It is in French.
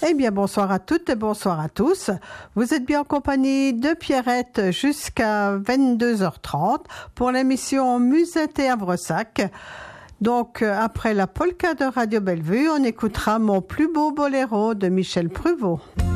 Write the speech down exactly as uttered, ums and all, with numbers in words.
Eh bien, bonsoir à toutes et bonsoir à tous. Vous êtes bien en compagnie de Pierrette jusqu'à vingt-deux heures trente pour l'émission Musette et Havresac. Donc, après la polka de Radio Bellevue, on écoutera Mon plus beau boléro de Michel Pruvot.